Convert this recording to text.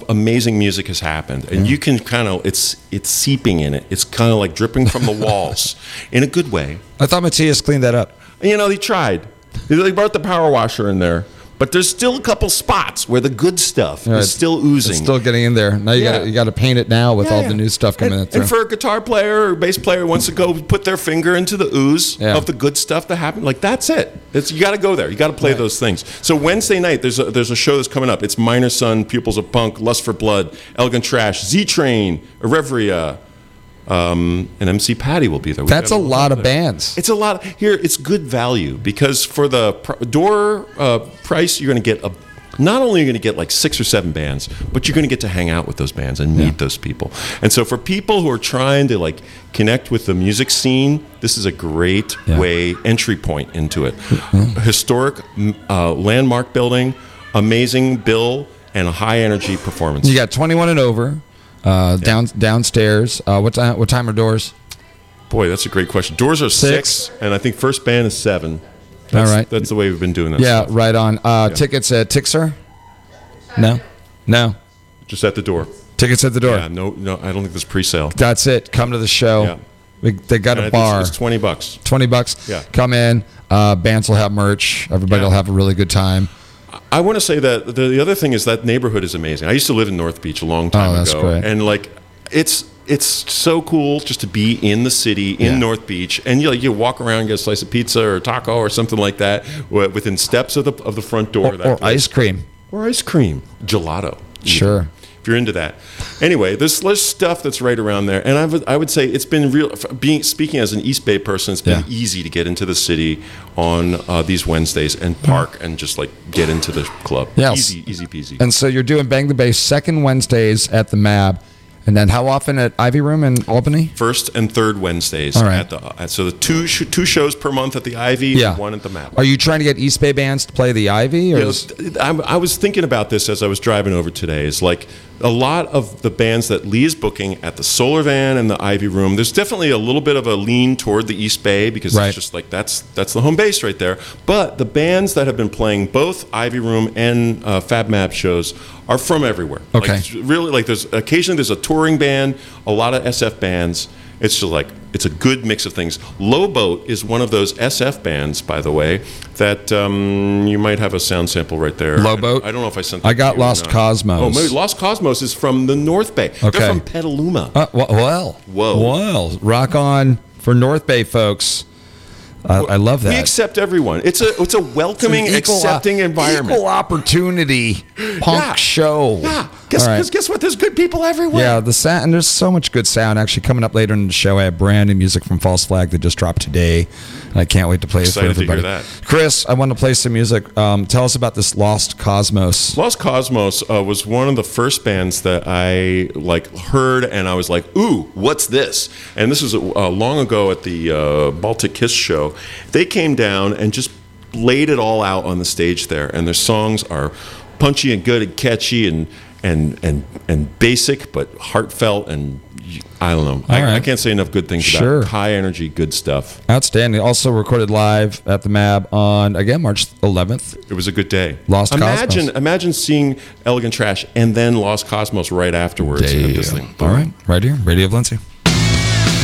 amazing music has happened, and you can kind of it's seeping in it. It's kind of like dripping from the walls in a good way. I thought Matthias cleaned that up. You know, he tried. They brought the power washer in there, but there's still a couple spots where the good stuff is still oozing. It's still getting in there. Now you got to paint it now with all the new stuff coming in. And for a guitar player or bass player who wants to go put their finger into the ooze of the good stuff that happened, like that's it. You got to go there. You got to play those things. So Wednesday night, there's a show that's coming up. It's Minor Sun, Pupils of Punk, Lust for Blood, Elegant Trash, Z Train, Irreveria. And MC Patty will be there. That's a lot of bands. It's a lot. Here, it's good value because for the door price, you're going to get not only are you going to get like 6 or 7 bands, but you're going to get to hang out with those bands and meet those people. And so for people who are trying to like connect with the music scene, this is a great entry point into it. Historic landmark building, amazing bill, and a high energy performance. You got 21 and over. Downstairs. What time are doors? Boy, that's a great question. Doors are 6, and I think first band is 7. All right. That's the way we've been doing this. Yeah, right on. Tickets at Tixer? No. Just at the door. Tickets at the door. Yeah, no, I don't think there's pre-sale. That's it. Come to the show. Yeah. They got a bar. It's $20. $20. Yeah. Come in. Bands will have merch. Everybody will have a really good time. I want to say that the other thing is that neighborhood is amazing. I used to live in North Beach a long time ago, great. and like it's so cool just to be in the city in North Beach, and you walk around, get a slice of pizza or taco or something like that within steps of the front door. Or ice cream. Or ice cream, gelato. Sure. If you're into that. Anyway, there's stuff that's right around there. And I would say it's been speaking as an East Bay person, it's been easy to get into the city on these Wednesdays and park and just like get into the club. Yes. Easy peasy. And so you're doing Bang the Bass second Wednesdays at the MAB. And then how often at Ivy Room in Albany? First and third Wednesdays. All right. So the two shows per month at the Ivy, one at the MAB. Are you trying to get East Bay bands to play the Ivy? Or I was thinking about this as I was driving over today. Is like a lot of the bands that Lee is booking at the Solar Van and the Ivy Room. There's definitely a little bit of a lean toward the East Bay because it's just like that's the home base right there. But the bands that have been playing both Ivy Room and Fab MAB shows are from everywhere. Okay. Like, really, like occasionally there's a touring band, a lot of SF bands. It's just like it's a good mix of things. Low Boat is one of those SF bands, by the way, that you might have a sound sample right there. Low Boat? I don't know if I sent that I got to you Lost or not. Cosmos. Oh, maybe Lost Cosmos is from the North Bay. Okay. They're from Petaluma. Well, rock on for North Bay folks. I love that. We accept everyone. It's a welcoming, accepting environment. Equal opportunity punk show. Yeah. Guess what? There's good people everywhere. Yeah, the sound, and there's so much good sound. Actually, coming up later in the show, I have brand new music from False Flag that just dropped today. And I can't wait to play it for everybody. To hear that. Chris, I want to play some music. Tell us about this Lost Cosmos. Lost Cosmos was one of the first bands that I heard, and I was like, "Ooh, what's this?" And this was long ago at the Baltic Kiss show. They came down and just laid it all out on the stage there, and their songs are punchy and good and catchy and basic but heartfelt, and I don't know. I can't say enough good things about it. High energy, good stuff. Outstanding. Also recorded live at the MAB on, again, March 11th. It was a good day. Lost Cosmos. Imagine seeing Elegant Trash and then Lost Cosmos right afterwards. All right. Right here. Radio of Valencia.